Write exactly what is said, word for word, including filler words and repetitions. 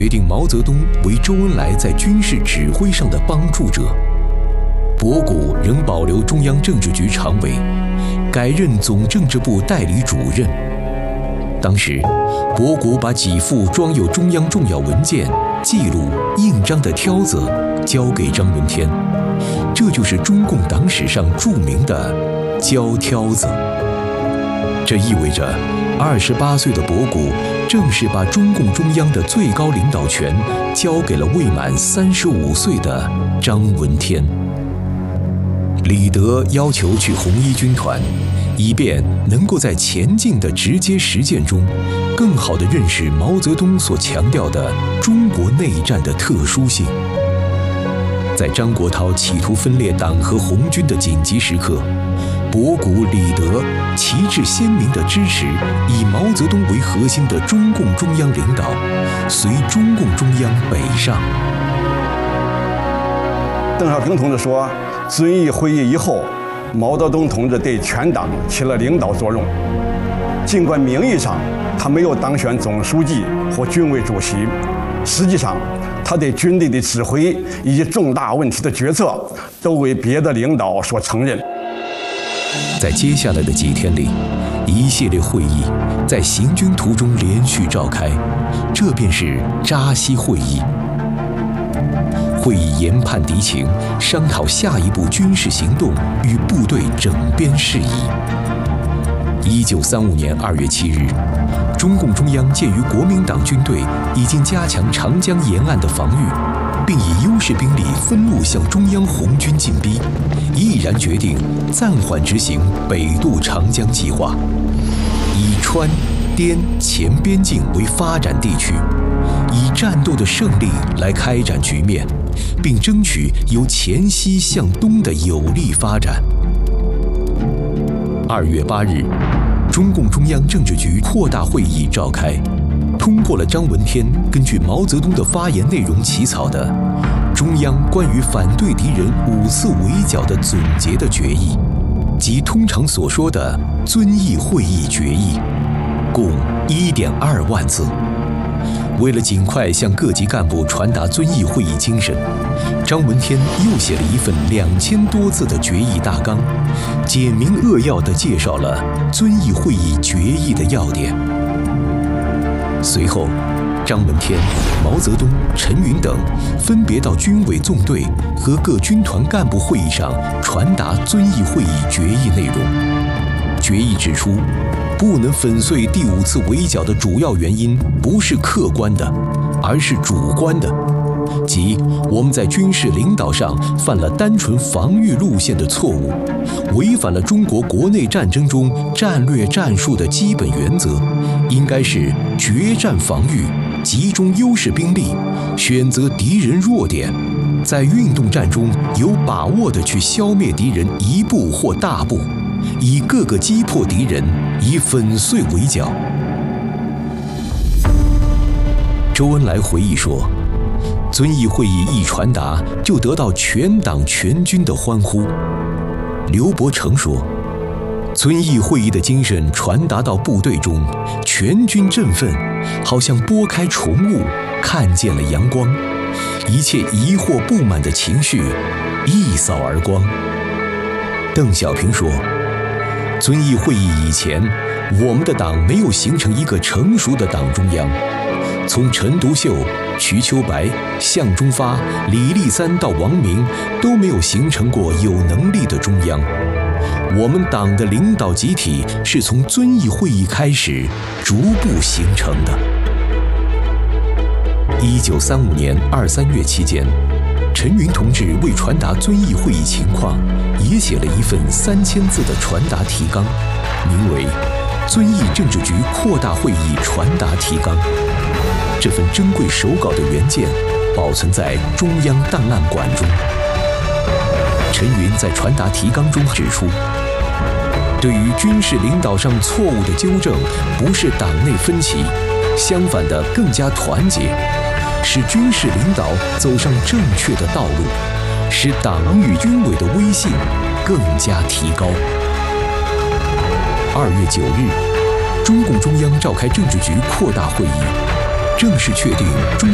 决定毛泽东为周恩来在军事指挥上的帮助者。博古仍保留中央政治局常委，改任总政治部代理主任。当时，博古把几副装有中央重要文件、记录、印章的挑子交给张闻天，这就是中共党史上著名的“交挑子”。这意味着，二十八岁的博古正式把中共中央的最高领导权交给了未满三十五岁的张闻天。李德要求去红一军团，以便能够在前进的直接实践中，更好地认识毛泽东所强调的中国内战的特殊性。在张国焘企图分裂党和红军的紧急时刻，博古、李德旗帜鲜明地支持以毛泽东为核心的中共中央领导，随中共中央北上。 邓小平同志说，遵义会议以后，毛泽东同志对全党起了领导作用。尽管名义上他没有当选总书记或军委主席，实际上他对军队的指挥以及重大问题的决策都为别的领导所承认。 在接下来的几天里，一系列会议在行军途中连续召开，这便是扎西会议。会议研判敌情，商讨下一步军事行动与部队整编事宜。一九三五年二月七日，中共中央鉴于国民党军队已经加强长江沿岸的防御，并以优势兵力分路向中央红军进逼，毅然决定暂缓执行北渡长江计划，以川、滇黔边境为发展地区，以战斗的胜利来开展局面，并争取由黔西向东的有利发展。二月八日，中共中央政治局扩大会议召开，通过了张闻天根据毛泽东的发言内容起草的《中央关于反对敌人五次围剿的总结的决议》，即通常所说的遵义会议决议，共 一点二万字。为了尽快向各级干部传达遵义会议精神，张闻天又写了一份两千多字的决议大纲，简明扼要地介绍了遵义会议决议的要点。随后，张闻天、毛泽东、陈云等分别到军委纵队和各军团干部会议上传达遵义会议决议内容。决议指出，不能粉碎第五次围剿的主要原因不是客观的，而是主观的，即我们在军事领导上犯了单纯防御路线的错误，违反了中国国内战争中战略战术的基本原则，应该是决战防御，集中优势兵力，选择敌人弱点，在运动战中有把握地去消灭敌人一部或大部，以各个击破敌人，以粉碎围剿。周恩来回忆说，遵义会议一传达，就得到全党全军的欢呼。刘伯承说，遵义会议的精神传达到部队中，全军振奋，好像拨开重雾，看见了阳光，一切疑惑不满的情绪一扫而光。邓小平说，遵义会议以前，我们的党没有形成一个成熟的党中央。从陈独秀、瞿秋白、向忠发、李立三到王明，都没有形成过有能力的中央。我们党的领导集体是从遵义会议开始逐步形成的。一九三五年二三月期间，陈云同志为传达遵义会议情况，也写了一份三千字的传达提纲，名为《遵义政治局扩大会议传达提纲》。这份珍贵手稿的原件保存在中央档案馆中。陈云在传达提纲中指出，对于军事领导上错误的纠正，不是党内分歧，相反的更加团结，使军事领导走上正确的道路，使党与军委的威信更加提高。二月九日，中共中央召开政治局扩大会议，正式确定中